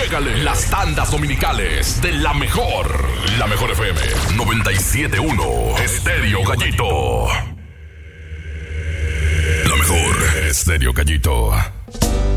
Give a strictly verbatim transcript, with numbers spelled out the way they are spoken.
Agrégale las tandas dominicales de la mejor. La mejor F M noventa y siete punto uno. Estéreo Gallito. La mejor. Estéreo Gallito.